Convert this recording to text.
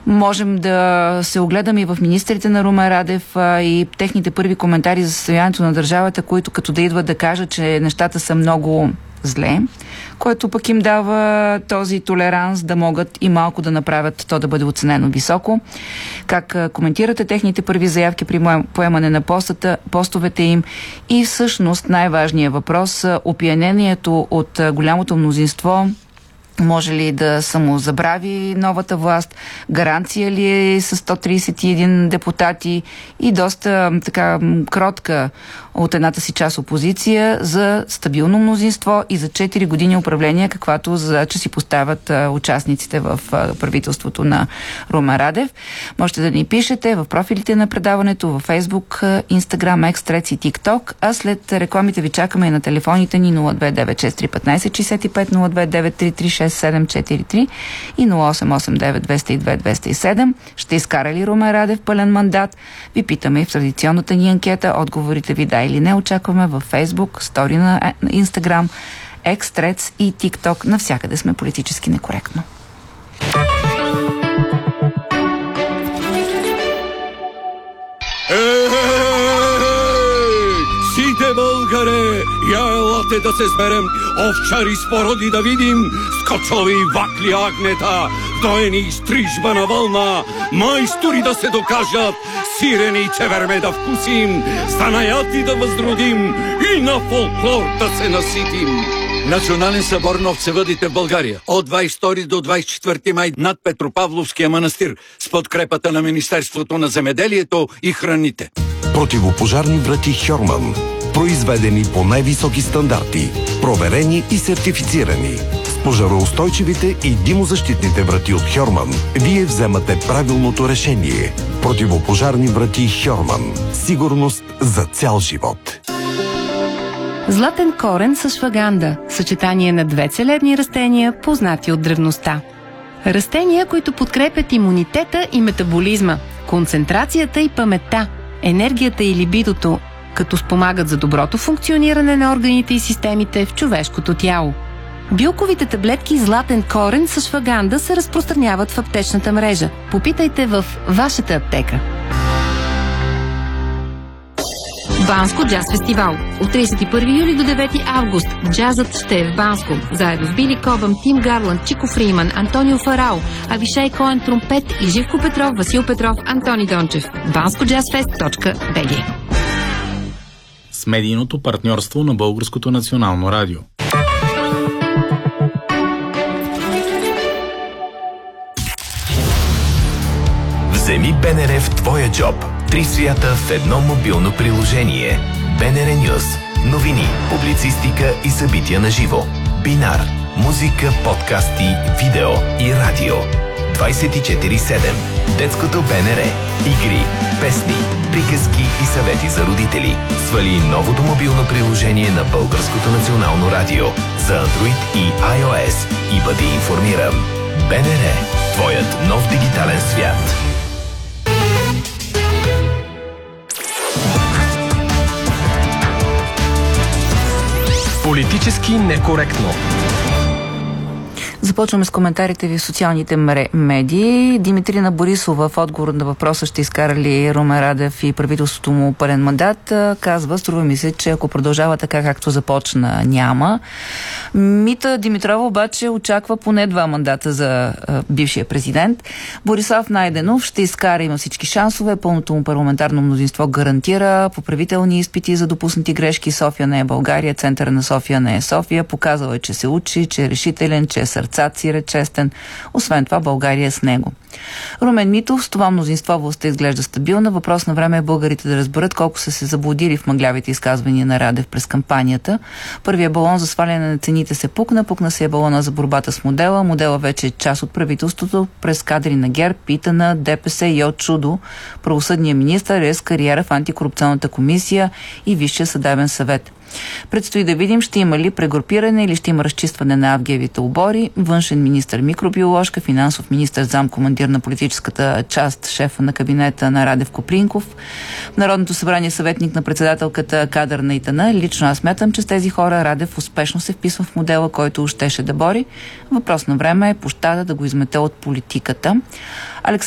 Можем да се огледаме и в министрите на Румен Радев и техните първи коментари за състоянието на държавата, които като да идват да кажат, че нещата са много зле, което пък им дава този толеранс да могат и малко да направят то да бъде оценено високо. Как коментирате техните първи заявки при поемане на постовете им и всъщност най-важният въпрос, опиянението от голямото мнозинство, може ли да самозабрави новата власт? Гаранция ли е с 131 депутати и доста така кротка от едната си част опозиция за стабилно мнозинство и за 4 години управление, каквато задача си поставят участниците в правителството на Румен Радев? Можете да ни пишете в профилите на предаването във Facebook, Instagram, X, Threads и TikTok, а след рекламите ви чакаме и на телефоните ни 029631565, 029336743 и 0889202207. Ще изкара ли Румен Радев пълен мандат? Ви питаме и в традиционната ни анкета. Отговорите ви да или не очакваме във Facebook, стори на Instagram, X, Threads и TikTok. Навсякъде сме политически некоректно. Сите българе, я елате да се сберем, овчари с породи да видим, скочови вакли агнета, доени стрижба на вълна, майстори да се докажат, сирени и чеверме да вкусим, станаяти да възродим и на фолклор да се наситим. Национален събор на овцевъдите в България от 22 до 24 май над Петропавловския манастир с подкрепата на Министерството на земеделието и храните. Противопожарни врати Хьорман. Произведени по най-високи стандарти. Проверени и сертифицирани. С пожароустойчивите и димозащитните врати от Хьорман вие вземате правилното решение. Противопожарни врати Хьорман. Сигурност за цял живот. Златен корен с шваганда. Съчетание на две целебни растения, познати от древността. Растения, които подкрепят имунитета и метаболизма, концентрацията и паметта, енергията и либидото, като спомагат за доброто функциониране на органите и системите в човешкото тяло. Билковите таблетки златен корен с шваганда се разпространяват в аптечната мрежа. Попитайте в вашата аптека. Банско джаз фестивал. От 31 юли до 9 август джазът ще е в Банско. Заедно с Били Кобъм, Тим Гарланд, Чико Фриман, Антонио Фарао, Авишай Коен тромпет и Живко Петров, Васил Петров, Антони Дончев. BanskoJazzFest.bg. С медийното партньорство на Българското национално радио. Вземи БНР в твоя джоб. 3 свята в едно мобилно приложение. БНР Нюз. Новини, публицистика и събития на живо. Бинар. Музика, подкасти, видео и радио. 24/7. Детското БНР. Игри, песни, приказки и съвети за родители. Свали новото мобилно приложение на Българското национално радио за Android и iOS и бъди информиран. БНР. Твоят нов дигитален свят. Политически некоректно. Започваме с коментарите ви в социалните медии. Димитрина Борисова в отговор на въпроса ще изкара ли Румен Радев и правителството му пълен мандат, казва, струва ми се, че ако продължава така както започна, няма. Мита Димитрова обаче очаква поне 2 мандата за бившия президент. Борислав Найденов ще изкара, има всички шансове, пълното му парламентарно мнозинство гарантира, поправителни изпити за допуснати грешки, София не е България, центъра на София не е София, показал е, че се учи, че е решителен, че е сърцат си е честен. Освен това, България е с него. Румен Митов, с това мнозинство властта изглежда стабилна. Въпрос на време е българите да разберат колко са се заблудили в мъглявите изказвания на Радев през кампанията. Първият балон за сваляне на цените се пукна се е балона за борбата с модела. Модела вече е част от правителството през кадри на ГЕРБ, ПИТАНА, ДПС и от чудо. Правосъдният министър е с кариера в антикорупционната комисия и Висшия съдебен съвет. Предстои да видим ще има ли прегрупиране или ще има разчистване на авгиевите обори. Външен министър микробиоложка, финансов министър замкомандир на политическата част, шефа на кабинета на Радев Копринков. В Народното събрание съветник на председателката кадър на ИТН. Лично аз смятам, че с тези хора Радев успешно се вписва в модела, който щеше да бори. Въпрос на време е площада да го измете от политиката.